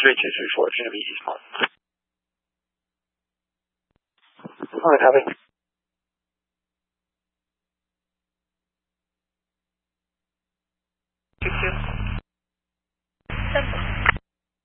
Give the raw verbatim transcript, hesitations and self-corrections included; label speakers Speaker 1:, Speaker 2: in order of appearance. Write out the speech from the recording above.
Speaker 1: three two three four, Genevieve Eastmont. All right, Harvey.